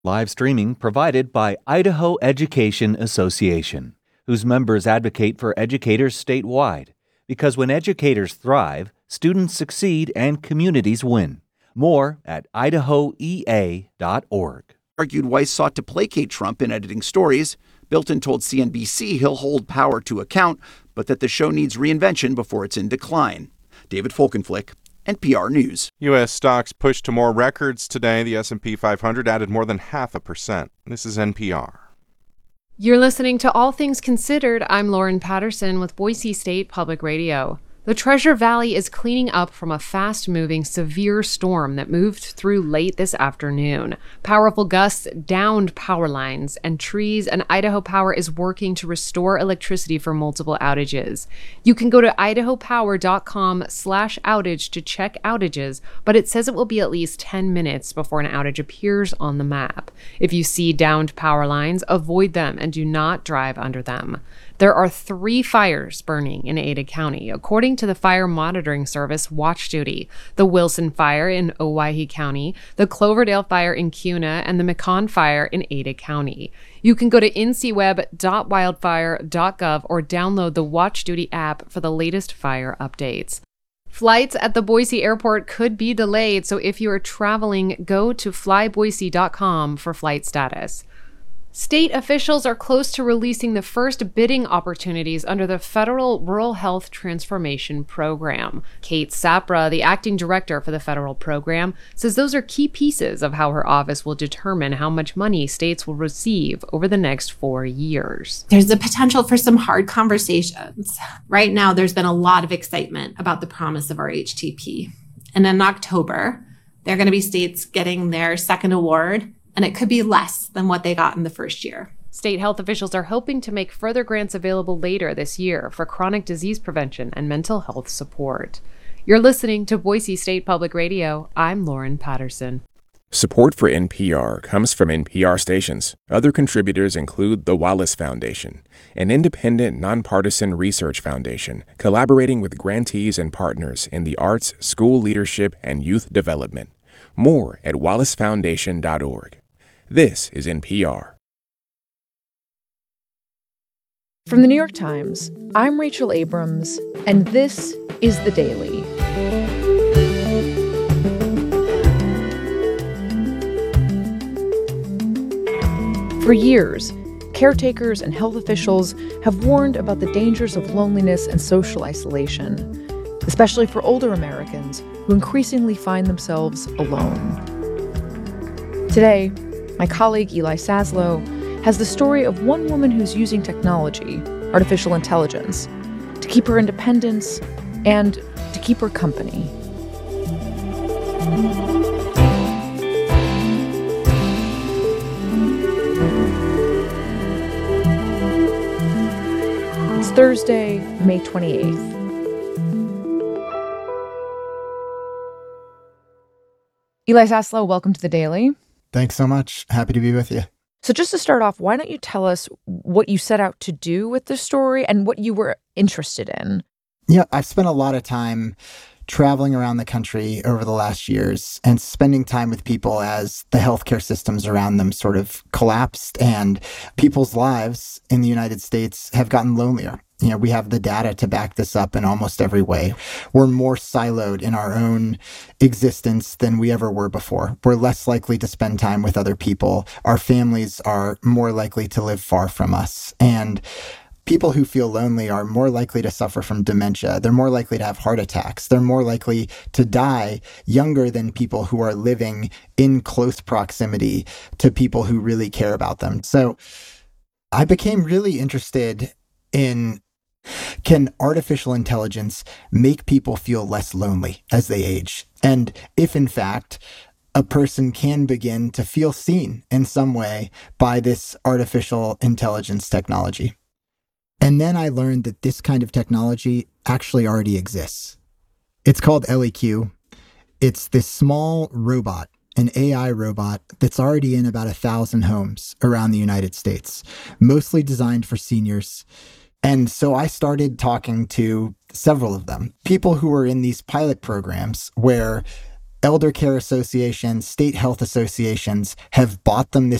Live streaming provided by Idaho Education Association, whose members advocate for educators statewide. Because when educators thrive, students succeed and communities win. More at idahoea.org. Argued Weiss sought to placate Trump in editing stories. Bilton told CNBC he'll hold Power to account, but that the show needs reinvention before it's in decline. David Folkenflik, NPR News. U.S. stocks pushed to more records today. The S&P 500 added more than 0.5%. This is NPR. You're listening to All Things Considered. I'm Lauren Patterson with Boise State Public Radio. The Treasure Valley is cleaning up from a fast-moving, severe storm that moved through late this afternoon. Powerful gusts downed power lines and trees, and Idaho Power is working to restore electricity for multiple outages. You can go to idahopower.com/outage to check outages, but it says it will be at least 10 minutes before an outage appears on the map. If you see downed power lines, avoid them and do not drive under them. There are 3 fires burning in Ada County, according to the Fire Monitoring Service Watch Duty: the Wilson Fire in Owyhee County, the Cloverdale Fire in Kuna, and the Macon Fire in Ada County. You can go to ncweb.wildfire.gov or download the Watch Duty app for the latest fire updates. Flights at the Boise airport could be delayed, so if you are traveling, go to flyboise.com for flight status. State officials are close to releasing the first bidding opportunities under the Federal Rural Health Transformation Program. Kate Sapra, the acting director for the federal program, says those are key pieces of how her office will determine how much money states will receive over the next 4 years. There's the potential for some hard conversations. Right now, there's been a lot of excitement about the promise of our HTP. And in October, there are going to be states getting their second award, and it could be less than what they got in the first year. State health officials are hoping to make further grants available later this year for chronic disease prevention and mental health support. You're listening to Boise State Public Radio. I'm Lauren Patterson. Support for NPR comes from NPR stations. Other contributors include the Wallace Foundation, an independent, nonpartisan research foundation collaborating with grantees and partners in the arts, school leadership, and youth development. More at wallacefoundation.org. This is NPR. From the New York Times, I'm Rachel Abrams, and this is The Daily. For years, caretakers and health officials have warned about the dangers of loneliness and social isolation, especially for older Americans who increasingly find themselves alone. Today, my colleague Eli Saslow has the story of one woman who's using technology, artificial intelligence, to keep her independence and to keep her company. It's Thursday, May 28th. Eli Saslow, welcome to The Daily. Thanks so much. Happy to be with you. So just to start off, why don't you tell us what you set out to do with the story and what you were interested in? Yeah, I've spent a lot of time traveling around the country over the last years and spending time with people as the healthcare systems around them sort of collapsed and people's lives in the United States have gotten lonelier. You know, we have the data to back this up in almost every way. We're more siloed in our own existence than we ever were before. We're less likely to spend time with other people. Our families are more likely to live far from us. And people who feel lonely are more likely to suffer from dementia. They're more likely to have heart attacks. They're more likely to die younger than people who are living in close proximity to people who really care about them. So I became really interested in, can artificial intelligence make people feel less lonely as they age? And if, in fact, a person can begin to feel seen in some way by this artificial intelligence technology. And then I learned that this kind of technology actually already exists. It's called LEQ. It's this small robot, an AI robot that's already in about 1,000 homes around the United States, mostly designed for seniors. And so I started talking to several of them, people who were in these pilot programs where elder care associations, state health associations have bought them this